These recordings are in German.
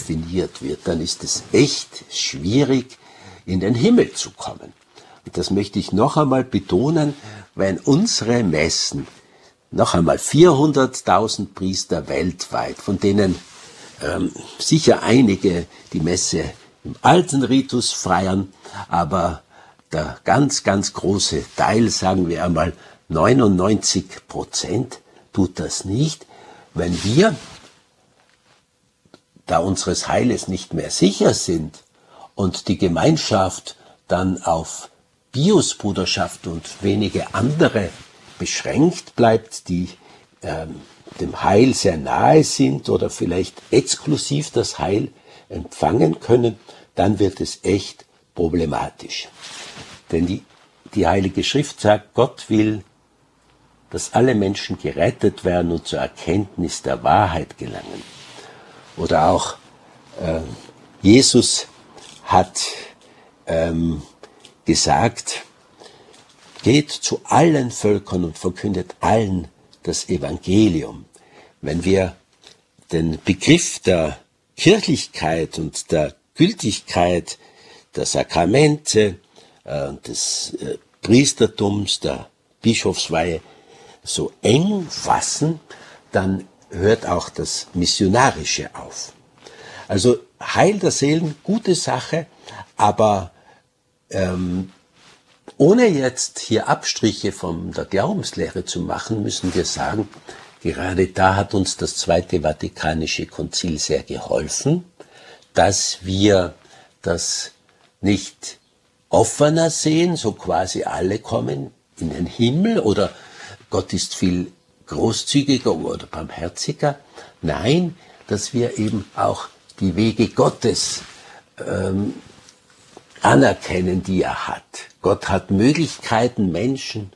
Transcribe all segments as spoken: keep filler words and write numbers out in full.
definiert wird, dann ist es echt schwierig, in den Himmel zu kommen. Und das möchte ich noch einmal betonen, wenn unsere Messen, noch einmal vierhunderttausend Priester weltweit, von denen ähm, sicher einige die Messe im alten Ritus feiern, aber der ganz, ganz große Teil, sagen wir einmal neunundneunzig Prozent, tut das nicht. Wenn wir, da unseres Heiles nicht mehr sicher sind und die Gemeinschaft dann auf Piusbruderschaft und wenige andere beschränkt bleibt, die ähm, dem Heil sehr nahe sind oder vielleicht exklusiv das Heil empfangen können, dann wird es echt problematisch. Denn die, die Heilige Schrift sagt, Gott will, dass alle Menschen gerettet werden und zur Erkenntnis der Wahrheit gelangen. Oder auch äh, Jesus hat ähm, gesagt, geht zu allen Völkern und verkündet allen das Evangelium. Wenn wir den Begriff der Kirchlichkeit und der Gültigkeit der Sakramente, äh, des äh, Priestertums, der Bischofsweihe so eng fassen, dann hört auch das Missionarische auf. Also Heil der Seelen, gute Sache, aber ähm, ohne jetzt hier Abstriche von der Glaubenslehre zu machen, müssen wir sagen, gerade da hat uns das Zweite Vatikanische Konzil sehr geholfen, dass wir das nicht offener sehen, so quasi alle kommen in den Himmel oder Gott ist viel großzügiger oder barmherziger. Nein, dass wir eben auch die Wege Gottes ähm, anerkennen, die er hat. Gott hat Möglichkeiten, Menschen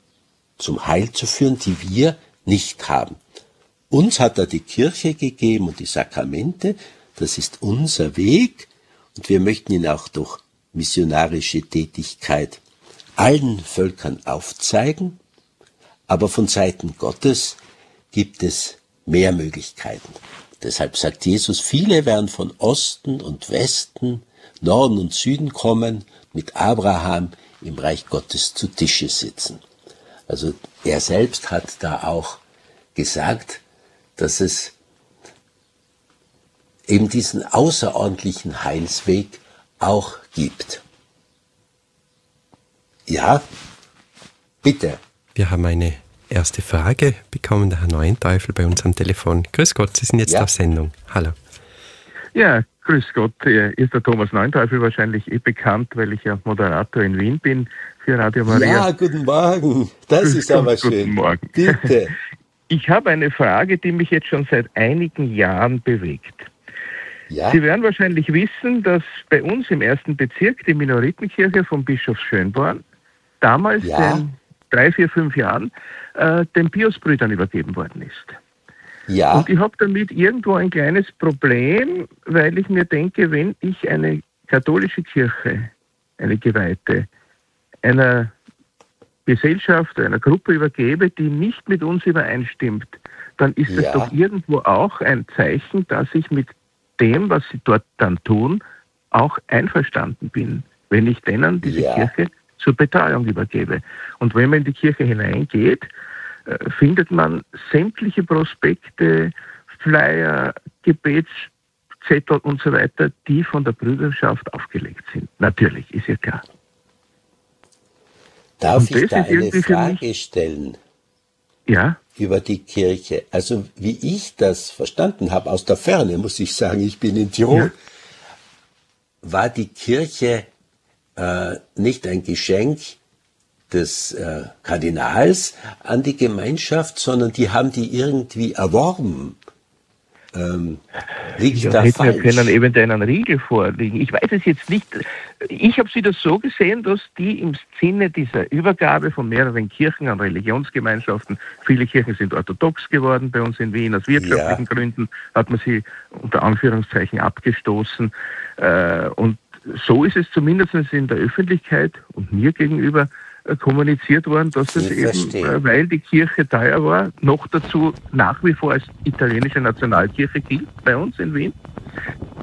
zum Heil zu führen, die wir nicht haben. Uns hat er die Kirche gegeben und die Sakramente, das ist unser Weg und wir möchten ihn auch durch missionarische Tätigkeit allen Völkern aufzeigen, aber von Seiten Gottes gibt es mehr Möglichkeiten. Deshalb sagt Jesus, viele werden von Osten und Westen, Norden und Süden kommen, mit Abraham im Reich Gottes zu Tische sitzen. Also er selbst hat da auch gesagt, dass es eben diesen außerordentlichen Heilsweg auch gibt. Ja, bitte. Wir haben eine erste Frage bekommen, der Herr Neuenteufel bei uns am Telefon. Grüß Gott, Sie sind jetzt Ja. auf Sendung. Hallo. Ja, grüß Gott. Ist der Thomas Neuenteufel wahrscheinlich eh bekannt, weil ich ja Moderator in Wien bin für Radio Maria. Ja, guten Morgen. Das Grüß ist aber Gott, schön. Guten Morgen. Bitte. Ich habe eine Frage, die mich jetzt schon seit einigen Jahren bewegt. Ja, Sie werden wahrscheinlich wissen, dass bei uns im ersten Bezirk die Minoritenkirche vom Bischof Schönborn damals Ja. in drei, vier, fünf Jahren äh, den Piusbrüdern übergeben worden ist. ja, Und ich habe damit irgendwo ein kleines Problem, weil ich mir denke, wenn ich eine katholische Kirche, eine Geweihte, einer Gesellschaft, einer Gruppe übergebe, die nicht mit uns übereinstimmt, dann ist das Ja. doch irgendwo auch ein Zeichen, dass ich mit dem, was sie dort dann tun, auch einverstanden bin, wenn ich denen diese Ja. Kirche zur Betreuung übergebe. Und wenn man in die Kirche hineingeht, äh, findet man sämtliche Prospekte, Flyer, Gebetszettel und so weiter, die von der Brüderschaft aufgelegt sind. Natürlich, ist ja klar. darf Und ich das da ist eine irgendwie für mich- Frage stellen Ja, über die Kirche? Also wie ich das verstanden habe, aus der Ferne muss ich sagen, ich bin in Tirol, war die Kirche äh, nicht ein Geschenk des äh, Kardinals an die Gemeinschaft, sondern die haben die irgendwie erworben. Ähm, liegt ja, da hätten wir falsch? können eventuell einen Riegel vorliegen. Ich weiß es jetzt nicht. Ich habe sie das so gesehen, dass die im Sinne dieser Übergabe von mehreren Kirchen an Religionsgemeinschaften, viele Kirchen sind orthodox geworden bei uns in Wien, aus wirtschaftlichen Ja. Gründen hat man sie unter Anführungszeichen abgestoßen. Äh, und so ist es zumindest in der Öffentlichkeit und mir gegenüber äh, kommuniziert worden, dass es Ich eben, verstehe. äh, weil die Kirche teuer war, noch dazu nach wie vor als italienische Nationalkirche gilt bei uns in Wien,